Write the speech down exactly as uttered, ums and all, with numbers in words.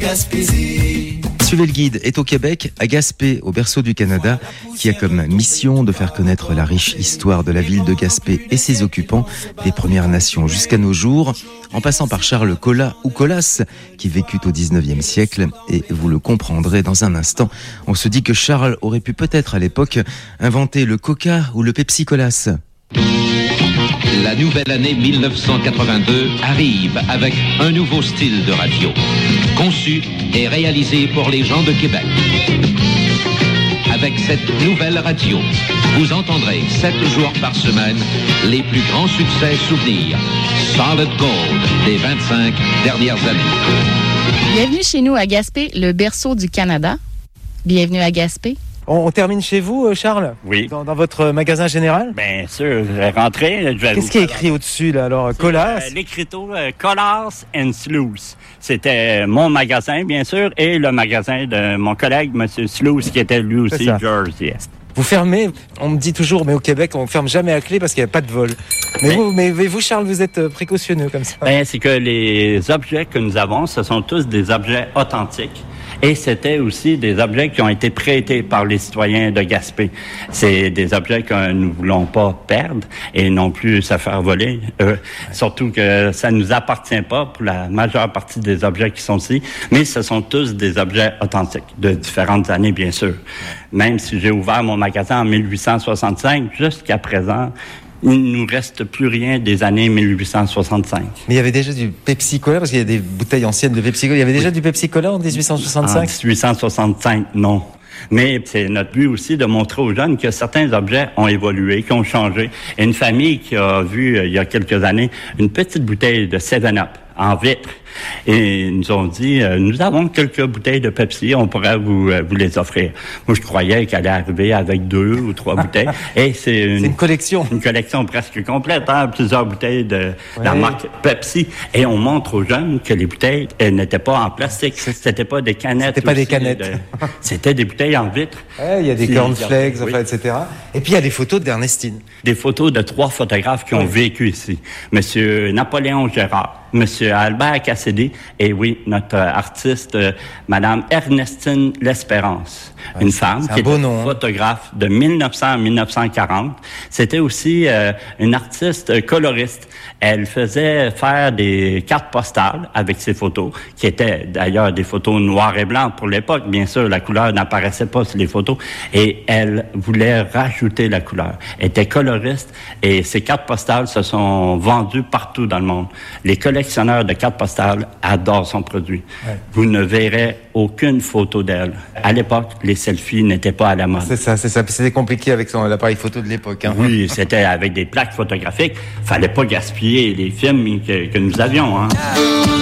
Gaspésie. Suivez le guide est au Québec, à Gaspé, au berceau du Canada, qui a comme mission de faire connaître la riche histoire de la ville de Gaspé et ses occupants, des Premières Nations jusqu'à nos jours, en passant par Charles Colas ou Colas, qui vécut au dix-neuvième siècle, et vous le comprendrez dans un instant. On se dit que Charles aurait pu peut-être à l'époque inventer le Coca ou le Pepsi Colas. La nouvelle année mille neuf cent quatre-vingt-deux arrive avec un nouveau style de radio, conçu et réalisé pour les gens de Québec. Avec cette nouvelle radio, vous entendrez sept jours par semaine les plus grands succès souvenirs, Solid Gold des vingt-cinq dernières années. Bienvenue chez nous à Gaspé, le berceau du Canada. Bienvenue à Gaspé. On, on termine chez vous, Charles? Oui. Dans, dans votre magasin général? Bien sûr, je vais rentrer. Je vais Qu'est-ce qui est écrit au-dessus, là, alors? Colas? Euh, L'écriteau euh, Colas and Sluice. C'était mon magasin, bien sûr, et le magasin de mon collègue, M. Sluice, qui était lui aussi Jersey. Vous fermez, on me dit toujours, mais au Québec, on ne ferme jamais à clé parce qu'il n'y a pas de vol. Mais, mais, vous, mais vous, Charles, vous êtes précautionneux comme ça. Ben, c'est que les objets que nous avons, ce sont tous des objets authentiques. Et c'était aussi des objets qui ont été prêtés par les citoyens de Gaspé. C'est des objets que nous ne voulons pas perdre et non plus se faire voler. Euh, surtout que ça ne nous appartient pas pour la majeure partie des objets qui sont ici, mais ce sont tous des objets authentiques, de différentes années, bien sûr. Même si j'ai ouvert mon magasin en mille huit cent soixante-cinq, jusqu'à présent, il ne nous reste plus rien des années mille huit cent soixante-cinq. Mais il y avait déjà du Pepsi Cola, parce qu'il y a des bouteilles anciennes de Pepsi Cola. Il y avait déjà oui. du Pepsi Cola en dix-huit cent soixante-cinq? En dix-huit cent soixante-cinq, non. Mais c'est notre but aussi de montrer aux jeunes que certains objets ont évolué, qui ont changé. Et une famille qui a vu, euh, il y a quelques années, une petite bouteille de seven up en vitre. Et ils nous ont dit, euh, nous avons quelques bouteilles de Pepsi, on pourrait vous, euh, vous les offrir. Moi, je croyais qu'elle allait arriver avec deux ou trois bouteilles. Et c'est une, c'est une collection. Une collection presque complète, hein, plusieurs bouteilles de ouais. la marque Pepsi. Et on montre aux jeunes que les bouteilles, elles n'étaient pas en plastique. C'était pas des canettes. C'était pas des canettes. De, c'était des bouteilles en vitre. Ouais, il y a des si, cornflakes, oui. enfin, et cetera. Et puis, il y a des photos d'Ernestine. Des photos de trois photographes qui ont oui. vécu ici. Monsieur Napoléon Gérard, Monsieur Albert Cassidy et oui, notre artiste, euh, Madame Ernestine L'Espérance, ouais, une femme qui était nom, photographe de mille neuf cents à mille neuf cent quarante. C'était aussi euh, une artiste coloriste. Elle faisait faire des cartes postales avec ses photos, qui étaient d'ailleurs des photos noires et blancs pour l'époque. Bien sûr, la couleur n'apparaissait pas sur les photos. Et elle voulait rajouter la couleur. Elle était coloriste et ces cartes postales se sont vendues partout dans le monde. Les collectionneurs de cartes postales adorent son produit. Ouais. Vous ne verrez aucune photo d'elle. À l'époque, les selfies n'étaient pas à la mode. C'est ça, c'est ça. C'était compliqué avec son, l'appareil photo de l'époque. Hein. Oui, c'était avec des plaques photographiques. Fallait pas gaspiller les films que, que nous avions. Hein.